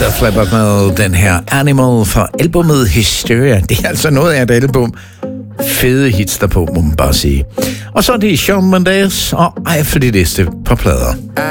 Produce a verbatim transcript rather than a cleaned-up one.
Def Leppard med den her Animal fra albumet Hysteria. Det er altså noget af et album. Fede hits derpå, må man bare sige. Og så er det Shawn Mendes og Eye for de næste på plader.